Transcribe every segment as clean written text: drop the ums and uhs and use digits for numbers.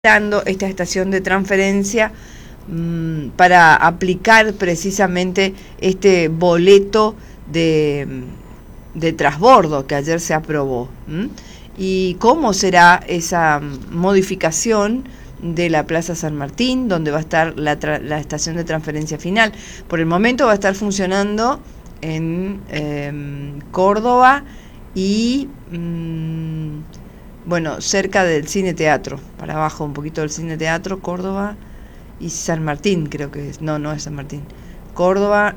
dando esta estación de transferencia para aplicar precisamente este boleto de transbordo que ayer se aprobó. ¿Y cómo será esa modificación de la Plaza San Martín, donde va a estar la estación de transferencia final? Por el momento va a estar funcionando en Córdoba y bueno, cerca del Cine Teatro, para abajo un poquito del Cine Teatro, Córdoba y San Martín, creo que es. No es San Martín. Córdoba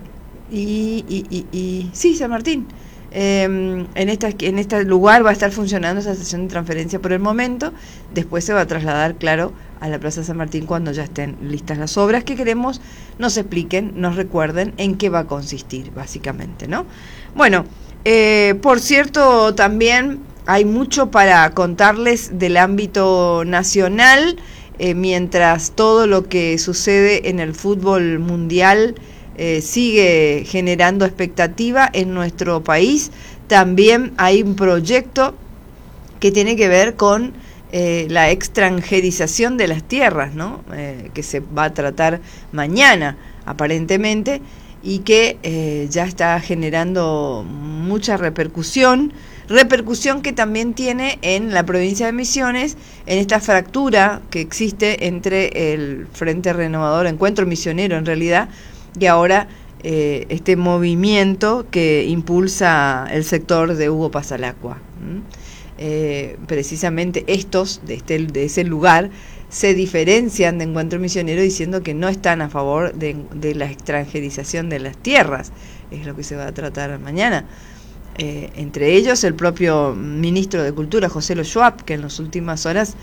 y sí, San Martín. En este lugar va a estar funcionando esa estación de transferencia por el momento. Después se va a trasladar, claro, a la Plaza San Martín cuando ya estén listas las obras, que queremos nos expliquen, nos recuerden en qué va a consistir, básicamente, ¿no? Bueno, por cierto, también hay mucho para contarles del ámbito nacional, mientras todo lo que sucede en el fútbol mundial sigue generando expectativa en nuestro país. También hay un proyecto que tiene que ver con la extranjerización de las tierras, ¿no? Que se va a tratar mañana, aparentemente, y que ya está generando mucha repercusión que también tiene en la provincia de Misiones, en esta fractura que existe entre el Frente Renovador, Encuentro Misionero en realidad, y ahora este movimiento que impulsa el sector de Hugo Pasalacqua. Precisamente estos de ese lugar se diferencian de Encuentro Misionero diciendo que no están a favor de la extranjerización de las tierras. Es lo que se va a tratar mañana. Entre ellos el propio ministro de Cultura, José Lo Schwab, que en las últimas horas,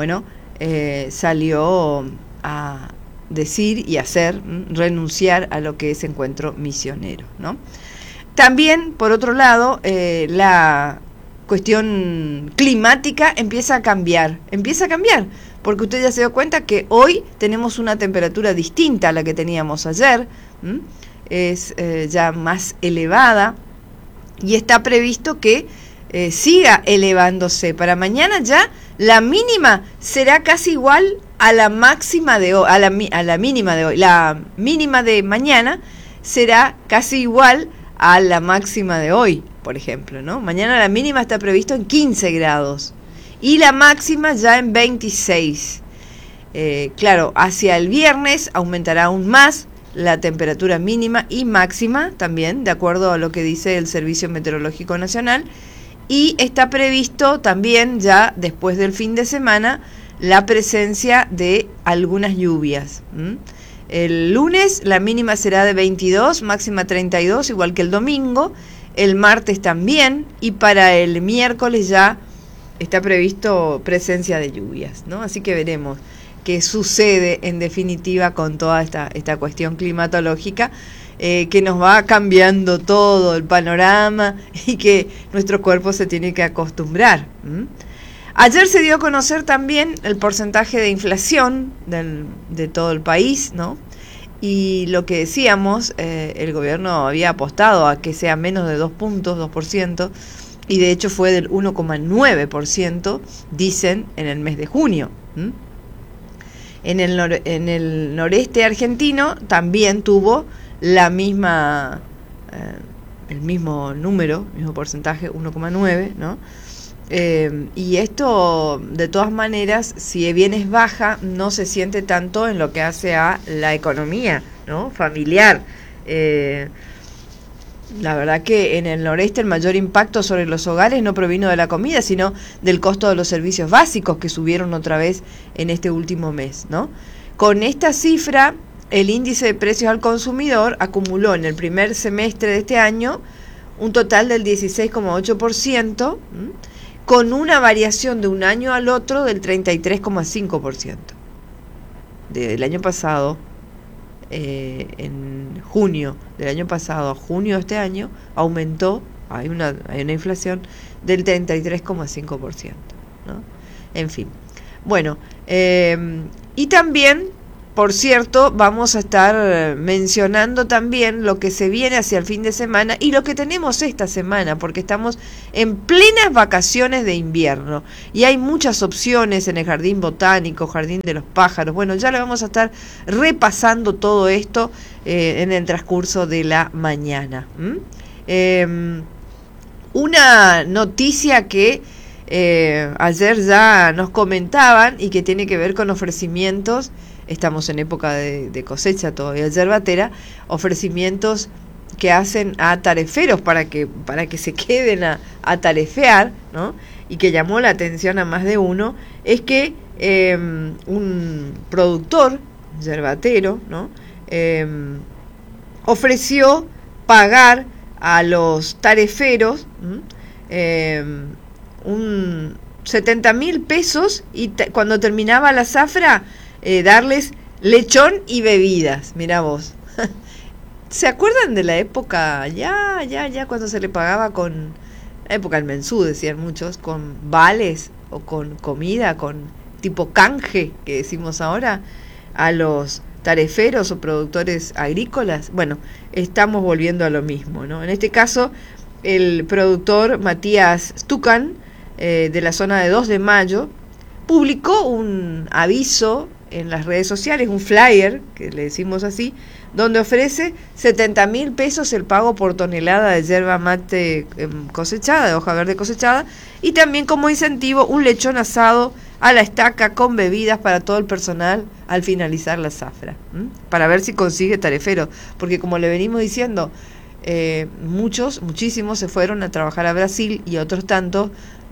salió a decir y hacer, renunciar a lo que es Encuentro Misionero, ¿no? También, por otro lado, la cuestión climática empieza a cambiar, porque usted ya se dio cuenta que hoy tenemos una temperatura distinta a la que teníamos ayer, es ya más elevada, y está previsto que siga elevándose. Para mañana ya la mínima será casi igual a la máxima de hoy, a la mínima de hoy. La mínima de mañana será casi igual a la máxima de hoy, por ejemplo, ¿no? Mañana la mínima está previsto en 15 grados y la máxima ya en 26. Claro, hacia el viernes aumentará aún más la temperatura mínima y máxima también, de acuerdo a lo que dice el Servicio Meteorológico Nacional, y está previsto también ya después del fin de semana la presencia de algunas lluvias. El lunes la mínima será de 22, máxima 32, igual que el domingo, el martes también, y para el miércoles ya está previsto presencia de lluvias, ¿no? Así que veremos qué sucede en definitiva con toda esta cuestión climatológica, que nos va cambiando todo el panorama y que nuestro cuerpo se tiene que acostumbrar. Ayer se dio a conocer también el porcentaje de inflación de todo el país, ¿no? Y lo que decíamos, el gobierno había apostado a que sea menos de 2%, y de hecho fue del 1,9%, dicen, en el mes de junio. En el noreste argentino también tuvo la misma, el mismo número, el mismo porcentaje, 1,9, ¿no? Y esto, de todas maneras, si bien es baja, no se siente tanto en lo que hace a la economía, ¿no? Familiar. La verdad que en el noreste el mayor impacto sobre los hogares no provino de la comida, sino del costo de los servicios básicos que subieron otra vez en este último mes, ¿no? Con esta cifra, el índice de precios al consumidor acumuló en el primer semestre de este año un total del 16,8%, con una variación de un año al otro del 33,5%. Del año pasado, en junio del año pasado a junio de este año, aumentó, hay una inflación del 33,5%, ¿no? En fin. Bueno, y también por cierto, vamos a estar mencionando también lo que se viene hacia el fin de semana y lo que tenemos esta semana, porque estamos en plenas vacaciones de invierno y hay muchas opciones en el Jardín Botánico, Jardín de los Pájaros. Bueno, ya le vamos a estar repasando todo esto en el transcurso de la mañana. Una noticia que ayer ya nos comentaban y que tiene que ver con ofrecimientos. Estamos en época de cosecha todavía yerbatera, ofrecimientos que hacen a tareferos para que se queden a tarefear, ¿no? Y que llamó la atención a más de uno, es que un productor yerbatero, ¿no? Ofreció pagar a los tareferos un 70.000 pesos y cuando terminaba la zafra darles lechón y bebidas. Mirá vos. ¿Se acuerdan de la época ya cuando se le pagaba con la época del mensú, decían muchos, con vales o con comida, con tipo canje que decimos ahora a los tareferos o productores agrícolas? Bueno, estamos volviendo a lo mismo, ¿no? En este caso, el productor Matías Stukan, de la zona de 2 de Mayo, publicó un aviso en las redes sociales, un flyer, que le decimos así, donde ofrece 70.000 pesos el pago por tonelada de yerba mate cosechada, de hoja verde cosechada, y también como incentivo un lechón asado a la estaca con bebidas para todo el personal al finalizar la zafra, para ver si consigue tarefero, porque como le venimos diciendo, muchísimos se fueron a trabajar a Brasil y otros tantos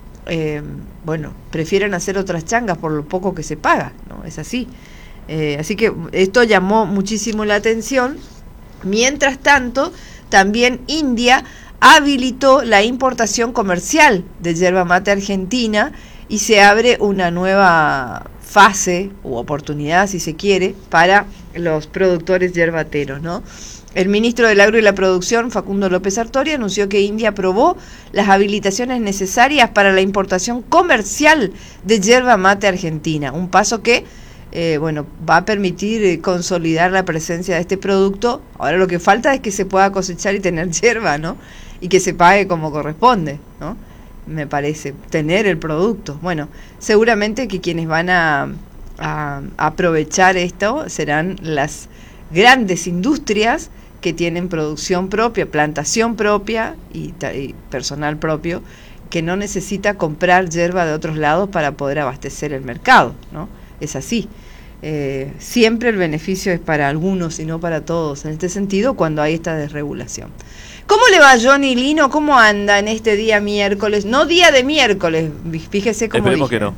prefieren hacer otras changas por lo poco que se paga, ¿no? Es así. Así que esto llamó muchísimo la atención. Mientras tanto, también India habilitó la importación comercial de yerba mate argentina y se abre una nueva fase u oportunidad, si se quiere, para los productores yerbateros, ¿no? El ministro del Agro y la Producción, Facundo López Sartori, anunció que India aprobó las habilitaciones necesarias para la importación comercial de yerba mate argentina, un paso que va a permitir consolidar la presencia de este producto. Ahora lo que falta es que se pueda cosechar y tener yerba, ¿no? Y que se pague como corresponde, ¿no? Me parece, tener el producto. Bueno, seguramente que quienes van a aprovechar esto serán las grandes industrias que tienen producción propia, plantación propia y personal propio, que no necesita comprar yerba de otros lados para poder abastecer el mercado, ¿no? Es así. Siempre el beneficio es para algunos y no para todos, en este sentido, cuando hay esta desregulación. ¿Cómo le va Johnny Lino? ¿Cómo anda en este día miércoles? No día de miércoles, fíjese cómo Esperemos dije.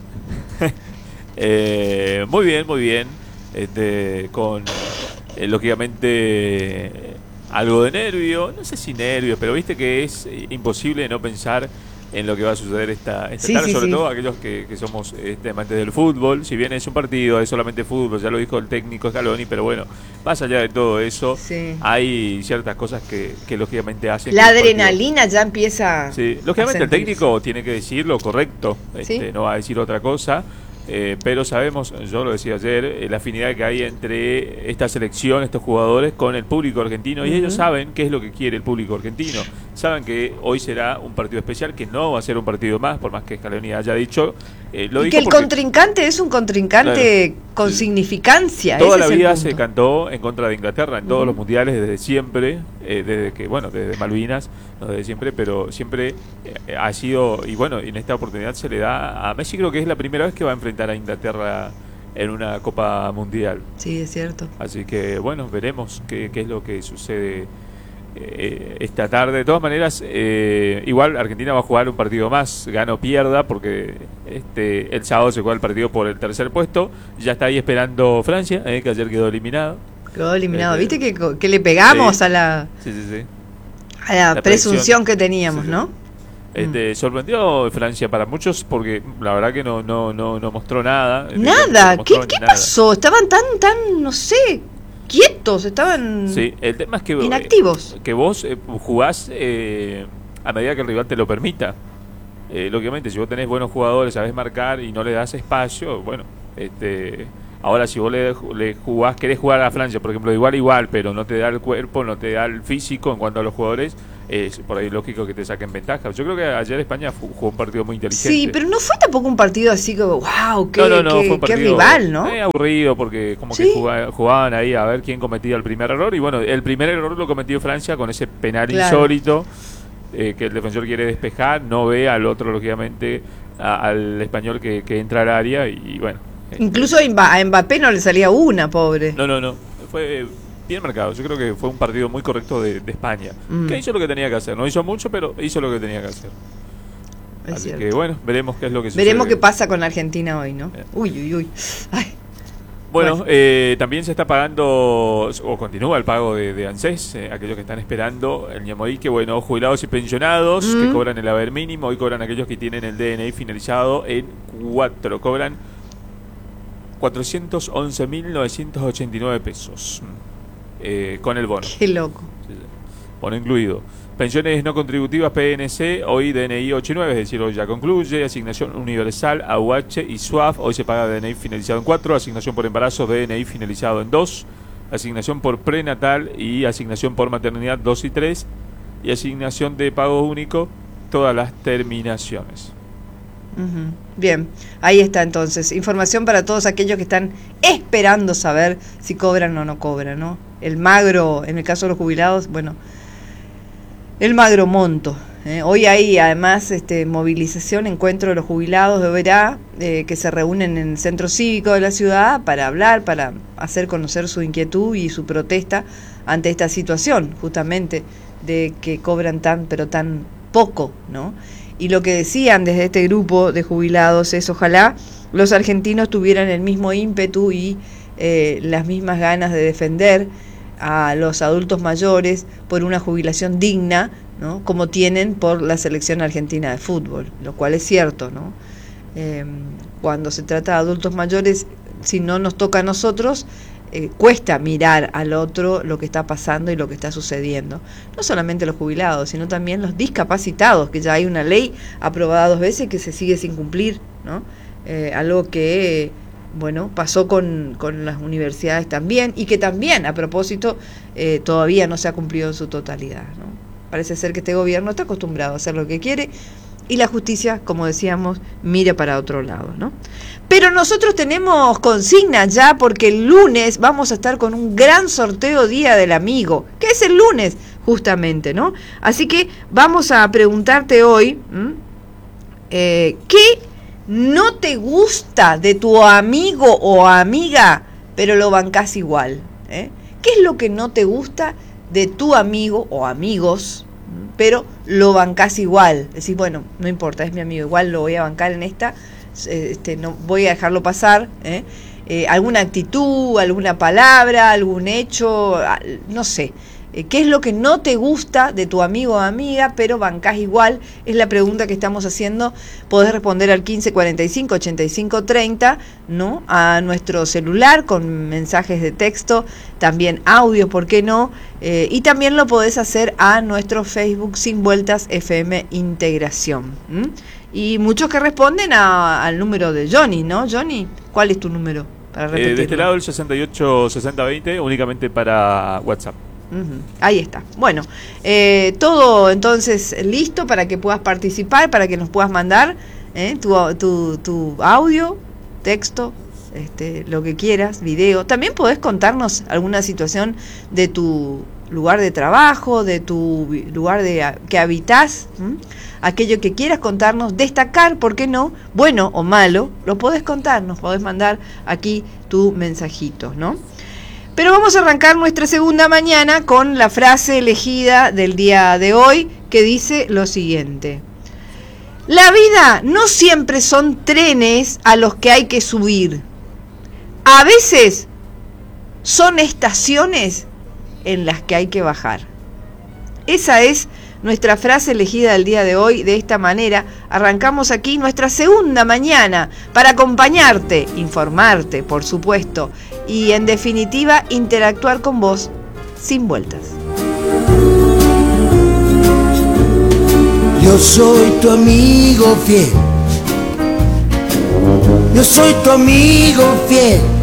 Que no. Muy bien, muy bien. Con, lógicamente, algo de nervio. No sé si nervios, pero viste que es imposible no pensar en lo que va a suceder esta tarde, sobre todo aquellos que somos amantes del fútbol. Si bien es un partido, es solamente fútbol, ya lo dijo el técnico Scaloni, pero bueno, más allá de todo eso, hay ciertas cosas que lógicamente hacen... La adrenalina ya empieza... Sí, lógicamente el técnico tiene que decir lo correcto, no va a decir otra cosa. Pero sabemos, yo lo decía ayer, la afinidad que hay entre esta selección, estos jugadores, con el público argentino, y ellos saben qué es lo que quiere el público argentino. Saben que hoy será un partido especial, que no va a ser un partido más, por más que Scaloni haya dicho. Lo y que el contrincante es un contrincante con significancia. Toda la vida se cantó en contra de Inglaterra en todos los mundiales, desde siempre, desde Malvinas, no desde siempre, pero siempre ha sido, y bueno, en esta oportunidad se le da a Messi. Creo que es la primera vez que va a enfrentar a Inglaterra en una Copa Mundial. Sí, es cierto. Así que bueno, veremos qué es lo que sucede esta tarde. De todas maneras, igual Argentina va a jugar un partido más, gana o pierda, porque el sábado se juega el partido por el tercer puesto. Ya está ahí esperando Francia, que ayer quedó eliminado. Quedó eliminado. ¿Viste que le pegamos a la presunción que teníamos, ¿no? Sorprendió Francia para muchos, porque la verdad que no mostró nada. Nada. ¿Qué pasó? Estaban tan, no sé, quietos, estaban el tema es que inactivos. Que vos jugás a medida que el rival te lo permita. Lógicamente, si vos tenés buenos jugadores, sabés marcar y no le das espacio, bueno, Ahora, si vos le jugás, querés jugar a Francia, por ejemplo, de igual, pero no te da el cuerpo, no te da el físico en cuanto a los jugadores, es por ahí lógico que te saquen ventaja. Yo creo que ayer España jugó un partido muy inteligente. Sí, pero no fue tampoco un partido así como, wow, qué fue un partido rival, ¿no? Aburrido, porque como que jugaban ahí a ver quién cometía el primer error. Y bueno, el primer error lo cometió Francia con ese penal insólito que el defensor quiere despejar, no ve al otro, lógicamente, al español que entra al área y bueno. Incluso a Mbappé no le salía una, pobre. No. Fue bien marcado. Yo creo que fue un partido muy correcto de España. Que hizo lo que tenía que hacer. No hizo mucho, pero hizo lo que tenía que hacer. Así que bueno, veremos qué es lo que sucede. Veremos qué pasa con Argentina hoy, ¿no? Uy. Ay. Bueno, también se está pagando, o continúa el pago de ANSES, aquellos que están esperando el ñamoí, que bueno, jubilados y pensionados que cobran el haber mínimo, hoy cobran aquellos que tienen el DNI finalizado en 4, cobran 411.989 pesos con el bono. Qué loco. Bono incluido. Pensiones no contributivas PNC, hoy DNI 89, es decir, hoy ya concluye. Asignación universal, AUH y SUAF, hoy se paga DNI finalizado en 4. Asignación por embarazo, DNI finalizado en 2. Asignación por prenatal y asignación por maternidad 2 y 3. Y asignación de pago único, todas las terminaciones. Bien, ahí está entonces, información para todos aquellos que están esperando saber si cobran o no cobran, ¿no? El magro, en el caso de los jubilados, bueno, el magro monto. Hoy hay además movilización, encuentro de los jubilados de Oberá, que se reúnen en el centro cívico de la ciudad para hablar, para hacer conocer su inquietud y su protesta ante esta situación, justamente de que cobran tan poco, ¿no? Y lo que decían desde este grupo de jubilados es ojalá los argentinos tuvieran el mismo ímpetu y las mismas ganas de defender a los adultos mayores por una jubilación digna, ¿no? Como tienen por la selección argentina de fútbol, lo cual es cierto, ¿no? Cuando se trata de adultos mayores, si no nos toca a nosotros, cuesta mirar al otro lo que está pasando y lo que está sucediendo. No solamente los jubilados, sino también los discapacitados, que ya hay una ley aprobada 2 veces que se sigue sin cumplir, ¿no? Algo que, bueno, pasó con las universidades también, y que también, a propósito, todavía no se ha cumplido en su totalidad, ¿no? Parece ser que este gobierno está acostumbrado a hacer lo que quiere y la justicia, como decíamos, mira para otro lado, ¿no? Pero nosotros tenemos consigna ya, porque el lunes vamos a estar con un gran sorteo Día del Amigo, que es el lunes justamente, ¿no? Así que vamos a preguntarte hoy, ¿qué no te gusta de tu amigo o amiga, pero lo bancás igual? ¿Qué es lo que no te gusta de tu amigo o amigos, pero lo bancás igual? Decís, bueno, no importa, es mi amigo, igual lo voy a bancar en esta, no voy a dejarlo pasar, alguna actitud, alguna palabra, algún hecho, no sé. ¿Qué es lo que no te gusta de tu amigo o amiga, pero bancás igual? Es la pregunta que estamos haciendo. Podés responder al 1545 85 30, ¿no? A nuestro celular con mensajes de texto, también audio, ¿por qué no? Y también lo podés hacer a nuestro Facebook Sin Vueltas FM Integración. Y muchos que responden al número de Johnny, ¿no? Johnny, ¿cuál es tu número? Para repetirlo. De este lado el 68 60 20, únicamente para WhatsApp. Ahí está. Bueno, todo entonces listo para que puedas participar, para que nos puedas mandar tu audio, texto, lo que quieras, video. También podés contarnos alguna situación de tu lugar de trabajo, de tu lugar que habitás, aquello que quieras contarnos, destacar, ¿por qué no? Bueno o malo, lo podés contar, nos podés mandar aquí tu mensajito, ¿no? Pero vamos a arrancar nuestra segunda mañana con la frase elegida del día de hoy, que dice lo siguiente: la vida no siempre son trenes a los que hay que subir. A veces son estaciones en las que hay que bajar. Esa es nuestra frase elegida del día de hoy. De esta manera arrancamos aquí nuestra segunda mañana para acompañarte, informarte, por supuesto, y en definitiva interactuar con vos sin vueltas. Yo soy tu amigo fiel. Yo soy tu amigo fiel.